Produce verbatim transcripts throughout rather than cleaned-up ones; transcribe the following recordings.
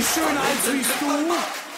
schön eins wie du.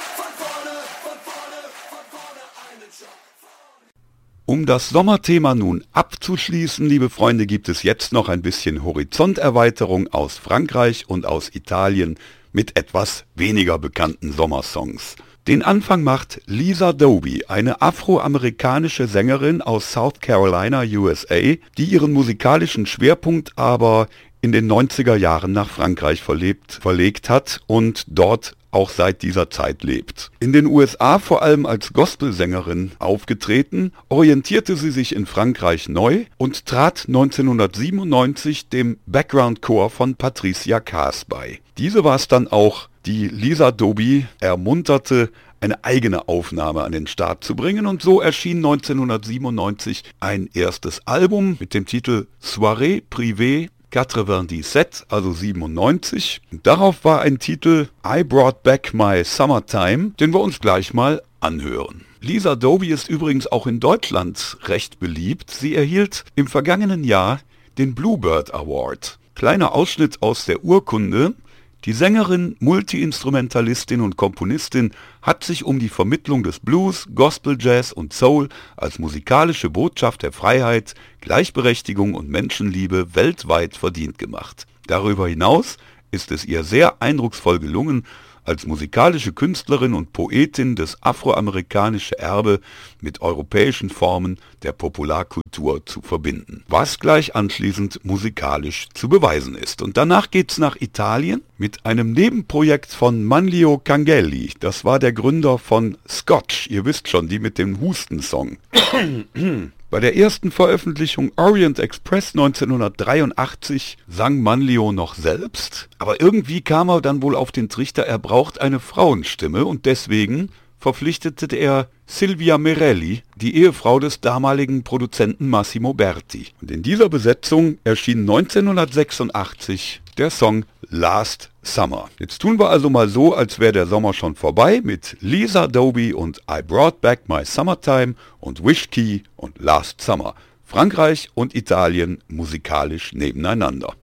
Um das Sommerthema nun abzuschließen, liebe Freunde, gibt es jetzt noch ein bisschen Horizonterweiterung aus Frankreich und aus Italien mit etwas weniger bekannten Sommersongs. Den Anfang macht Lisa Doby, eine afroamerikanische Sängerin aus South Carolina, U S A, die ihren musikalischen Schwerpunkt aber in den neunziger Jahren nach Frankreich verlebt, verlegt hat und dort auch seit dieser Zeit lebt. In den U S A vor allem als Gospelsängerin aufgetreten, orientierte sie sich in Frankreich neu und trat neunzehnhundertsiebenundneunzig dem Background-Chor von Patricia Kaas bei. Diese war es dann auch, die Lisa Doby ermunterte, eine eigene Aufnahme an den Start zu bringen, und so erschien neunzehnhundertsiebenundneunzig ein erstes Album mit dem Titel Soirée Privée neunundachtzig, also siebenundneunzig. Und darauf war ein Titel I Brought Back My Summertime, den wir uns gleich mal anhören. Lisa Doby ist übrigens auch in Deutschland recht beliebt. Sie erhielt im vergangenen Jahr den Bluebird Award. Kleiner Ausschnitt aus der Urkunde. Die Sängerin, Multiinstrumentalistin und Komponistin hat sich um die Vermittlung des Blues, Gospel, Jazz und Soul als musikalische Botschaft der Freiheit, Gleichberechtigung und Menschenliebe weltweit verdient gemacht. Darüber hinaus ist es ihr sehr eindrucksvoll gelungen, als musikalische Künstlerin und Poetin das afroamerikanische Erbe mit europäischen Formen der Popularkultur zu verbinden, was gleich anschließend musikalisch zu beweisen ist. Und danach geht's nach Italien mit einem Nebenprojekt von Manlio Cangelli. Das war der Gründer von Scotch, ihr wisst schon, die mit dem Hustensong. Bei der ersten Veröffentlichung Orient Express neunzehnhundertdreiundachtzig sang Manlio noch selbst, aber irgendwie kam er dann wohl auf den Trichter, er braucht eine Frauenstimme, und deswegen verpflichtete er Silvia Merelli, die Ehefrau des damaligen Produzenten Massimo Berti. Und in dieser Besetzung erschien neunzehnhundertsechsundachtzig der Song Last Summer. Jetzt tun wir also mal so, als wäre der Sommer schon vorbei, mit Lisa Doby und I Brought Back My Summertime und Wish Key und Last Summer. Frankreich und Italien musikalisch nebeneinander.